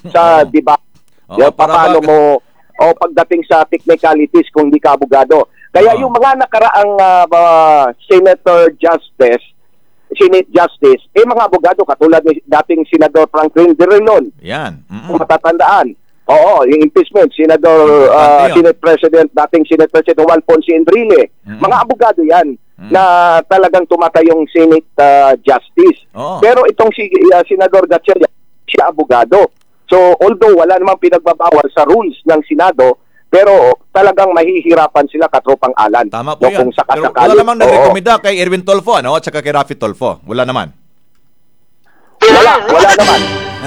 sa debate. Paano mo pagdating sa technicalities kung hindi ka abogado. Kaya yung mga nakaraang Senate Justice, mga abogado katulad ni dating Senador Franklin Drilon. Yan. Kung matatandaan. Oo, yung impeachment, Senate President, dating Senate President Juan Ponce Enrile. Mga abogado yan na talagang tumatayong Senate Justice. Pero itong Senador Gatchalian, siya abogado. So, although wala namang pinagbabawal sa rules ng Senado, pero talagang mahihirapan sila katropang Alan. Tama po yan. Pero wala namang nagrekomenda kay Erwin Tolfo, at saka kay Raffy Tolfo. Wala naman. Wala naman.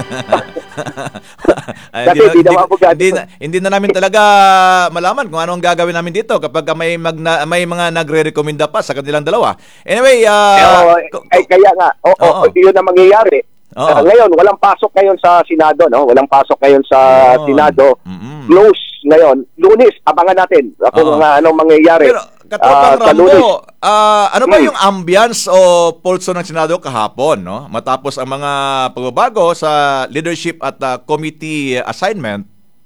Hindi na namin talaga malaman kung ano ang gagawin namin dito kapag may mga nagre-recommenda pa sa kanilang dalawa. Anyway, kaya nga, yun ang mangyayari. Ngayon, walang pasok ngayon sa Senado, no? Walang pasok ngayon sa Senado. Close ngayon. Lunes, abangan natin kung anong mangyayari. Pero, Katropang Rambo, ano ba yung ambience o pulso ng Senado kahapon, no? Matapos ang mga pagbabago sa leadership at committee assignment?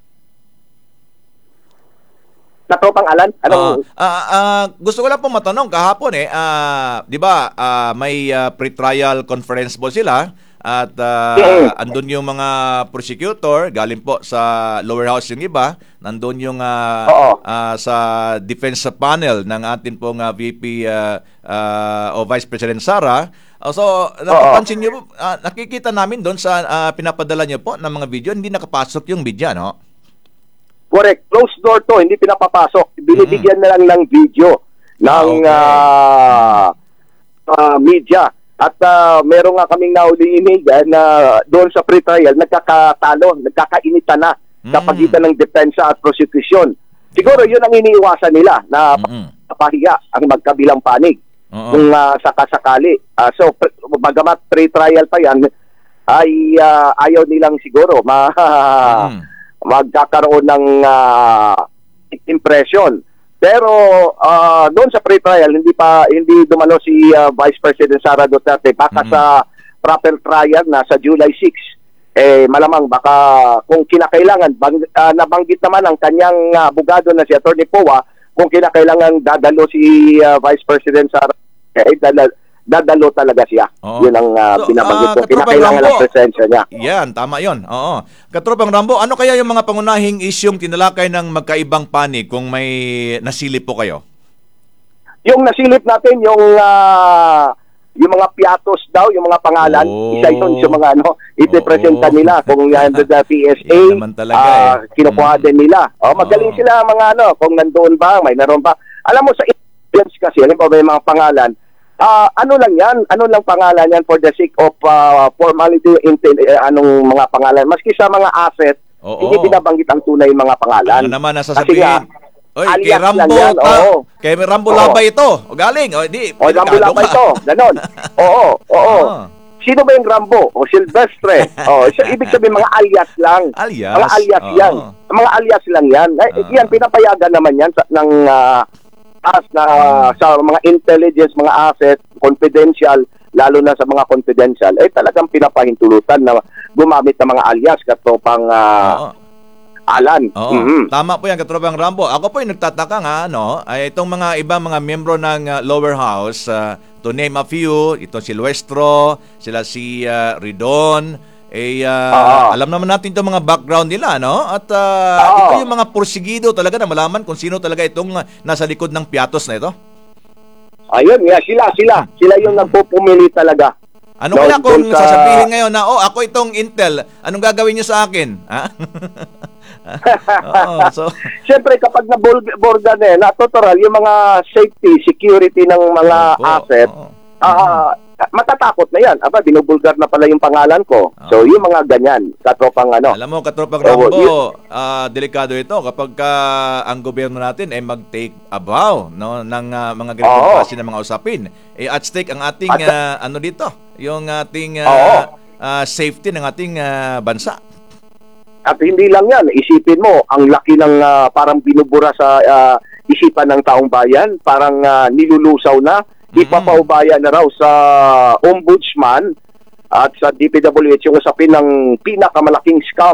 Katropang Alan, gusto ko lang pong matanong kahapon di ba may pre-trial conference po sila at andun yung mga prosecutor galing po sa lower house yung iba, nandun yung sa defense panel ng atin pong VP o Vice President Sara. So napapansin niyo nakikita namin doon sa pinapadala niyo po ng mga video, hindi nakapasok yung video, no? Correct. Closed door to, hindi pinapapasok. Binibigyan na lang ng video ng media. At meron nga kaming nauliinigan na doon sa pre-trial, nagkakainitan na sa pagitan ng depensa at prosecution. Siguro yun ang iniiwasan nila na pahiya ang magkabilang panig kung sakasakali. So, bagamat pre-trial pa yan, ay ayaw nilang siguro magkakaroon ng impression. Pero doon sa pre-trial hindi dumalo si Vice President Sara Duterte baka sa proper trial na sa July 6. Malamang baka kung kinakailangan nabanggit naman ang kanyang abogado na si Attorney Poa, kung kinakailangan dadalo si Vice President Sara dadalo talaga siya. Yun ang binabanggit ko. Kinakailangan ang presensya niya. Yan, tama yun. Oo. Katropang Rambo, ano kaya yung mga pangunahing isyong tinalakay ng magkaibang panig kung may nasilip po kayo? Yung nasilip natin, yung mga piatos daw, yung mga pangalan, isa yun sa mga ipipresenta nila. Kung yan sa PSA, kinukuha din nila. Magaling sila mga kung nandoon ba, may naroon ba. Alam mo, sa intelligence kasi, alam mo, may mga pangalan, ano lang yan? Ano lang pangalan yan for the sake of formality, anong mga pangalan? Maski sa mga asset, hindi binabanggit ang tunay mga pangalan. Ano naman nasasabihin? Kay Rambo, kay Rambo Labay ito. Galing. Rambo Labay ito. Ganon. Oo. Sino ba yung Rambo? Silvestre. Ibig sabihin mga alias lang. Mga alias yan. Mga alias lang yan. Yan, pinapayagan naman yan ng sa mga intelligence, mga asset, confidential, lalo na sa mga confidential, talagang pinapahintulutan na gumamit ng mga alias katropang Alan. Tama po yan, katropang Rambo. Ako po yung nagtataka ay itong mga ibang mga miyembro ng lower house, to name a few, ito si Luestro, sila si Ridon, alam naman natin itong mga background nila, no? At ito yung mga porsigido talaga na malaman kung sino talaga itong nasa likod ng piatos na ito. Ayun, sila yung nagpupumili talaga. Ano kaya kung sasabihin ngayon na, ako itong Intel, anong gagawin niyo sa akin? Siyempre, kapag naborda natural, yung mga safety, security ng mga asset, matatakot na yan. Binubulgar na pala yung pangalan ko. So, yung mga ganyan, katropang Alam mo, katropang Rambo, delikado ito kapag ang gobyerno natin ay mag-take a vow ng mga ganitong klase ng mga usapin. At stake ang ating, dito, yung ating safety ng ating bansa. At hindi lang yan, isipin mo, ang laki ng parang binubura sa isipan ng taong bayan, parang nilulusaw na, ipapaubaya na raw sa ombudsman at sa DPWH yung usapin ng pinakamalaking scam